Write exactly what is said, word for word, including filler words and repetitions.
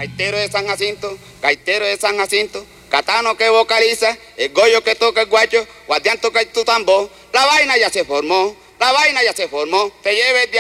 Gaitero de San Jacinto, gaitero de San Jacinto, Catano que vocaliza, el Goyo que toca el guacho, Guardián toca tu tambor, la vaina ya se formó, la vaina ya se formó, te lleves de